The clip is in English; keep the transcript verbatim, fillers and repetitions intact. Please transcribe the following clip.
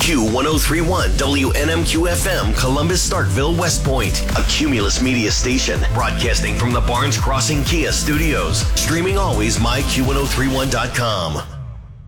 Q ten thirty-one W N M Q F M, Columbus, Starkville, West Point. A Cumulus Media station, broadcasting from the Barnes Crossing Kia studios. Streaming always, my Q ten thirty-one dot com.